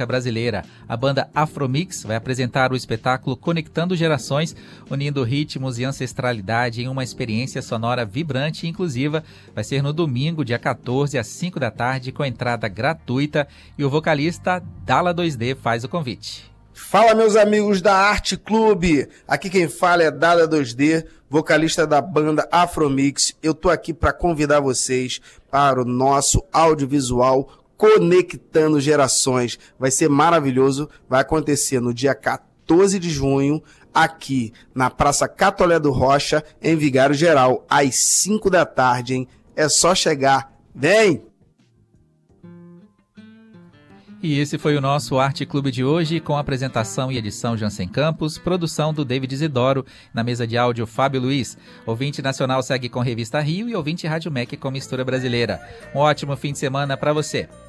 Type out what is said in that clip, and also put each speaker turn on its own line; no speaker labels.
música brasileira. A banda Afromix vai apresentar o espetáculo Conectando Gerações, unindo ritmos e ancestralidade em uma experiência sonora vibrante e inclusiva. Vai ser no domingo, dia 14, às 5 da tarde, com entrada gratuita, e o vocalista Dala 2D faz o convite.
Fala, meus amigos da Arte Clube, aqui quem fala é Dala 2D, vocalista da banda Afromix. Eu tô aqui para convidar vocês para o nosso audiovisual Conectando Gerações. Vai ser maravilhoso, vai acontecer no dia 14 de junho, aqui na Praça Catolé do Rocha, em Vigário Geral, às 5 da tarde, hein? É só chegar, vem!
E esse foi o nosso Arte Clube de hoje, com apresentação e edição Jansen Campos, produção do David Isidoro, na mesa de áudio Fábio Luiz. Ouvinte Nacional segue com Revista Rio e ouvinte Rádio MEC com Mistura Brasileira. Um ótimo fim de semana para você.